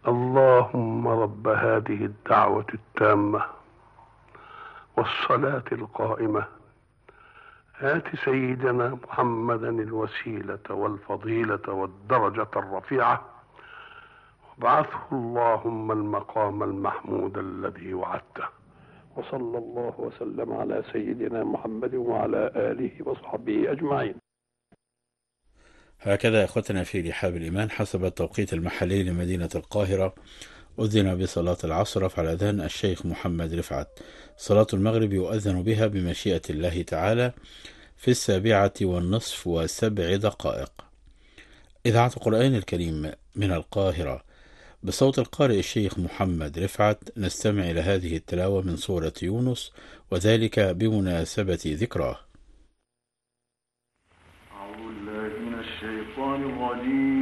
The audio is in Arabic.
اللهم رب هذه الدعوة التامة والصلاة القائمة آت سيدنا محمدا الوسيلة والفضيلة والدرجة الرفيعة وابعثه اللهم المقام المحمود الذي وعدته. وصلى الله وسلم على سيدنا محمد وعلى آله وصحبه أجمعين. هكذا إخوتنا في رحاب الإيمان حسب التوقيت المحلي لمدينة القاهرة أذن بصلاة العصر، رفع الأذان الشيخ محمد رفعت. صلاة المغرب يؤذن بها بمشيئة الله تعالى في 7:07. إذاعة القرآن الكريم من القاهرة بصوت القارئ الشيخ محمد رفعت. نستمع إلى هذه التلاوة من سورة يونس، وذلك بمناسبة ذكراه. أعوذ بالله من الشيطان الرجيم.